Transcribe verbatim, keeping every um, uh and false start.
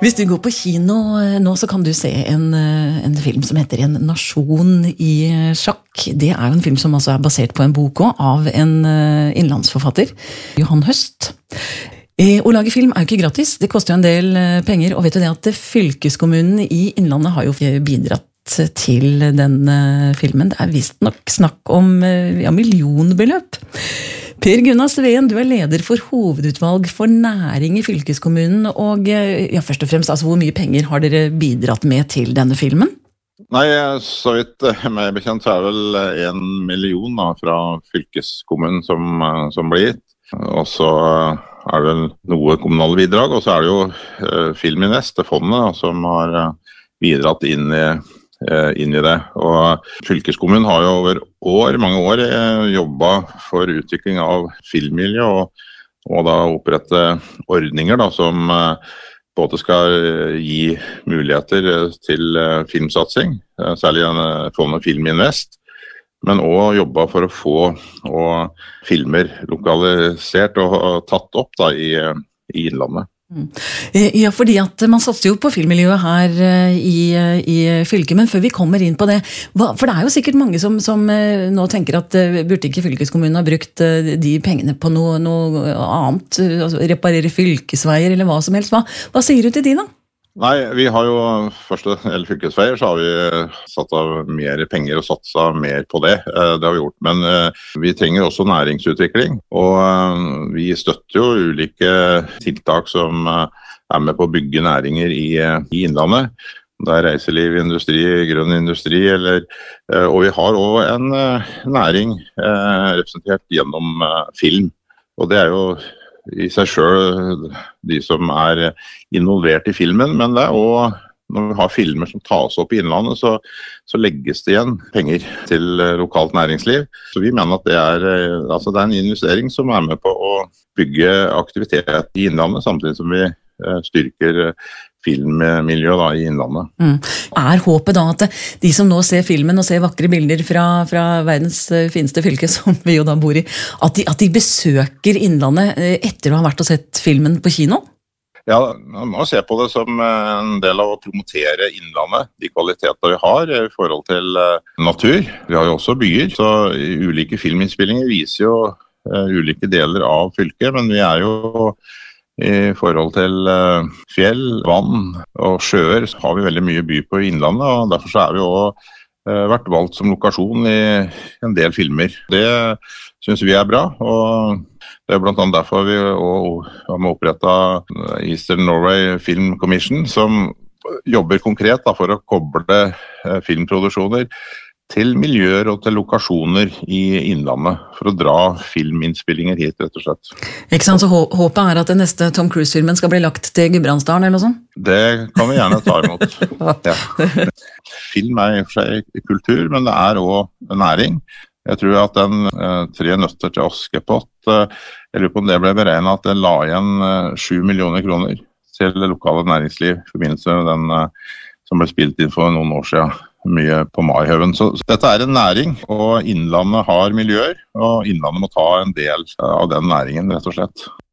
Hvis du går på kino nå, så kan du se en, en film som heter En nasjon i sjakk. Det er jo en film som altså er basert på en bok også, av en innlandsforfatter, Johan Høst. Å lage film er jo ikke gratis, det koster jo en del penger, og vet du det at fylkeskommunen i Innlandet har jo bidratt til denne filmen. Det er vist nok snakk om ja, millionbeløp. Per Gunnar Sveen, du er leder for hovedutvalg for næring i fylkeskommunen, og ja, først og fremst, altså, hvor mye penger har dere bidratt med til denne filmen? Nei, så vidt meg bekjent så er vel en million da, fra fylkeskommunen som, som blir gitt, og så er det vel noe kommunale bidrag, og så er det jo uh, Filminvest, det fondet da, som har uh, bidratt inn i inn i det. Og fylkeskommunen har jo over år, mange år jobbet for utvikling av filmmiljø og, og da opprette ordninger da, som både skal gi muligheter til filmsatsing, særlig fondet Filminvest, men også jobbe for å få og filmer lokalisert og, og tatt opp da, i, i Innlandet. Ja, fordi at man satser jo på filmmiljøet her i, i fylket, men før vi kommer inn på det, hva, for det er jo sikkert mange som, som nå tenker at burde ikke fylkeskommunen ha brukt de pengene på noe, noe annet, altså reparere fylkesveier eller hva som helst. Hva, hva sier du til de da? Nei, vi har jo første eller fylkesveier, så har vi satt av mer penger og satset mer på det. Det har vi gjort, men vi trenger også næringsutvikling, og vi støtter jo ulike tiltak som er med på å bygge næringer i, i Innlandet. Det er reiseliv, industri, grønn industri, eller, og vi har også en næring representert gjennom film, og det er jo i seg selv de som er involvert i filmen, men det er også, når vi har filmer som tas opp i Innlandet, så, så legges det igjen penger til lokalt næringsliv. Så vi mener at det er, altså det er en investering som er med på å bygge aktivitet i Innlandet, samtidig som vi styrker filmmiljøet da, i Innlandet. Mm. Er håpet da at de som nå ser filmen og ser vakre bilder fra, fra verdens fineste fylke, som vi jo da bor i, at de, at de besøker Innlandet etter å ha vært og sett filmen på kino? Ja, man må se på det som en del av å promotere Innlandet, de kvaliteter vi har i forhold til natur. Vi har jo også byer, så ulike filminnspillinger viser jo uh, ulike deler av fylket, men vi er jo i forhold til uh, fjell, vann og sjøer, så har vi veldig mye by på Innlandet, og derfor så er vi også uh, vært valgt som lokasjon i en del filmer. Det synes vi er bra, og det er blant annet derfor vi også har opprettet Eastern Norway Film Commission, som jobber konkret da, for å koble uh, filmproduksjoner til miljøer og til lokasjoner i Innlandet, for å dra filminnspillinger hit, rett og slett. Ikke sant, så håpet er at den neste Tom Cruise-filmen skal bli lagt til Gudbrandsdalen, eller noe sånt? Det kan vi gjerne ta imot. Ja. Film er i og for seg kultur, men det er også næring. Jeg tror at den eh, tre nøtter til Askepott, eh, jeg lurer på om det ble beregnet at det la igjen eh, sju millioner kroner til det lokale næringsliv i forbindelse med den eh, som ble spilt inn for noen år siden. Mye på Maihaugen. Så, så dette er en næring, og Innlandet har miljøer, og Innlandet må ta en del av den næringen, rett og slett.